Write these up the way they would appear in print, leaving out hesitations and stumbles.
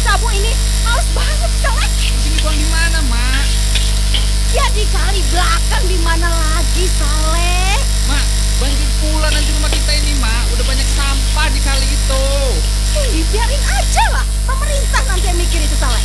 kamu ini males banget, Saleh. Ini buang di mana, Mak? Ya di kali belakang, di mana lagi, Saleh? Mak, banjir pula nanti rumah kita ini, Mak. Udah banyak sampah di kali itu. Biarin aja lah. Pemerintah nanti yang mikir itu, Saleh.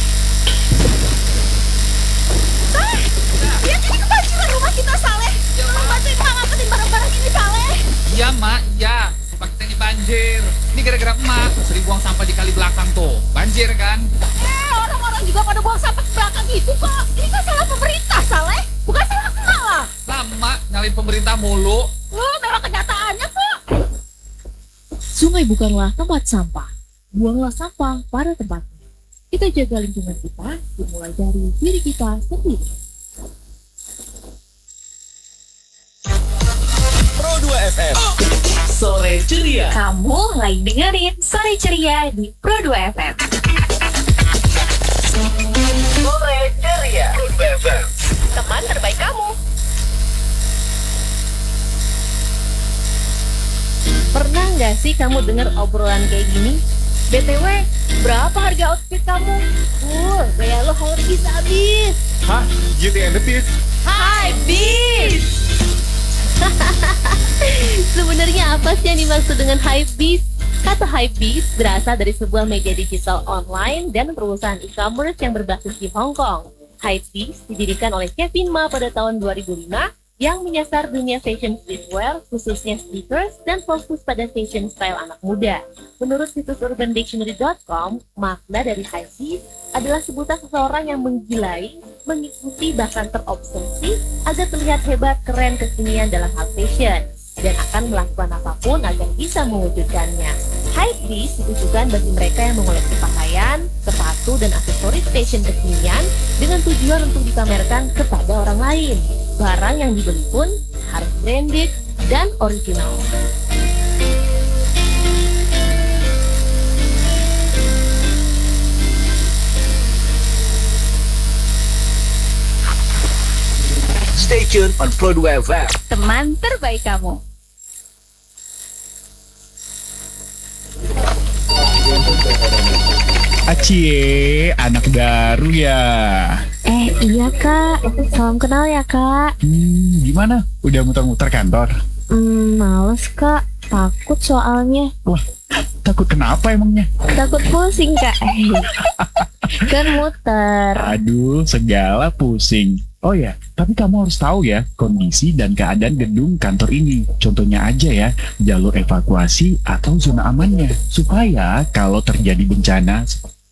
Saleh, lihat ini kebanjiran rumah kita, Saleh. Ya, Tolong Mak. bantuin Mak ngangkatin barang-barang ini, Saleh. Iya, Mak, iya. Rumah kita ini banjir. Ini gara-gara emak sering buang sampah di kali belakang tuh. Banjir kan? Orang-orang juga pada buang sampah ke belakang itu kok. Ini kan salah pemerintah, Saleh. Bukan salah emak lah. Lama nyalain pemerintah mulu. Memang kenyataannya kok. Sungai bukanlah tempat sampah. Buanglah sampah pada tempatnya. Kita jaga lingkungan kita dimulai dari diri kita sendiri. Pro 2 FM. Sore ceria. Kamu lagi dengerin Sore Ceria di Pro 2 FM. Sore ceria. Pro 2 FM. Teman terbaik kamu. Pernah nggak sih kamu dengar obrolan kayak gini? BTW, berapa harga outfit kamu? Gaya lo habis abis. Hah? Beauty and the Beast? Hai, bis! Sebenarnya apa sih yang dimaksud dengan hypebeast? Kata hypebeast berasal dari sebuah media digital online dan perusahaan e-commerce yang berbasis di Hong Kong. Hypebeast didirikan oleh Kevin Ma pada tahun 2005 yang menyasar dunia fashion streetwear, khususnya sneakers, dan fokus pada fashion style anak muda. Menurut situs urbandictionary.com, makna dari hypebeast adalah sebutan seseorang yang menggilai, mengikuti, bahkan terobsesi agar terlihat hebat, keren, kekinian dalam hal fashion, dan akan melakukan apapun agar bisa mewujudkannya. Hypebeast ditujukan bagi mereka yang mengoleksi pakaian, sepatu, dan aksesoris fashion kekinian dengan tujuan untuk dipamerkan kepada orang lain. Barang yang dibeli pun harus branded dan original. Stay tuned on Pro 2 FM. Teman terbaik kamu. Acie, anak baru ya. Iya kak, salam kenal ya kak. Gimana? Udah muter-muter kantor? Males kak, takut soalnya. Wah, takut kenapa emangnya? Takut pusing kak. Kan muter. Aduh, segala pusing. Oh ya, tapi kamu harus tahu ya kondisi dan keadaan gedung kantor ini. Contohnya aja ya, jalur evakuasi atau zona amannya. Supaya kalau terjadi bencana